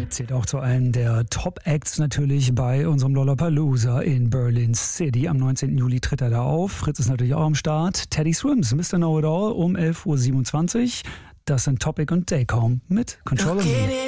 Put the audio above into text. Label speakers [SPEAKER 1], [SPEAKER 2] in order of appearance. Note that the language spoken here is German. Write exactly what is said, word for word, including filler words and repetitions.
[SPEAKER 1] Zählt auch zu einem der Top-Acts natürlich bei unserem Lollapalooza in Berlin City. Am neunzehnten Juli tritt er da auf. Fritz ist natürlich auch am Start. Teddy Swims, Mister Know It All um elf Uhr siebenundzwanzig. Das sind Topic und Take Home mit Control Me.